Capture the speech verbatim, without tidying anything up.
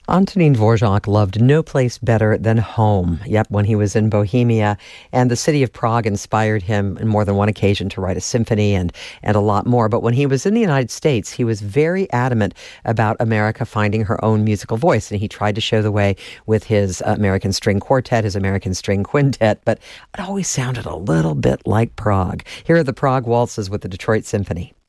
Antonin Dvorak loved no place better than home. Yep, when he was in Bohemia, and the city of Prague inspired him on more than one occasion to write a symphony and, and a lot more. But when he was in the United States, he was very adamant about America finding her own musical voice, and he tried to show the way with his American String Quartet, his American String Quintet, but it always sounded a little bit like Prague. Here are the Prague Waltzes with the Detroit Symphony.